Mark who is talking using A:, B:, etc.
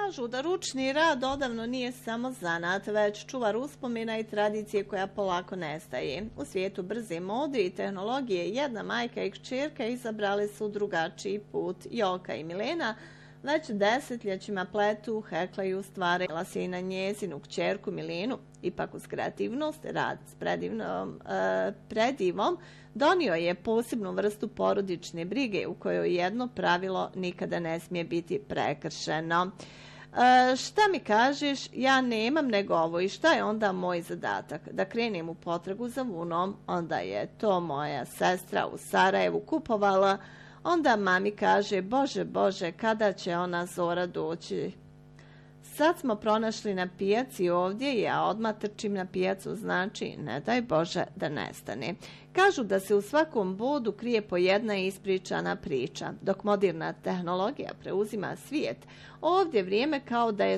A: Kažu da ručni rad odavno nije samo zanat, već čuvar uspomena i tradicije koja polako nestaje. U svijetu brze mode i tehnologije jedna majka i kćerka izabrali su drugačiji put. Joka i Milena već desetljećima pletu, heklaju, stvarala se i na njezinu kćerku Milenu. Ipak uz kreativnost, rad s predivom donio je posebnu vrstu porodične brige u kojoj jedno pravilo nikada ne smije biti prekršeno. Šta mi kažeš, ja nemam nego ovo i šta je onda moj zadatak? Da krenem u potragu za vunom, onda je to moja sestra u Sarajevu kupovala, onda mami kaže, Bože, kada će ona Zora doći? Sad smo pronašli na pijaci ovdje i ja odmah trčim na pijacu, znači ne daj Bože da nestane. Kažu da se u svakom bodu krije po jedna ispričana priča. Dok moderna tehnologija preuzima svijet, ovdje vrijeme kao da je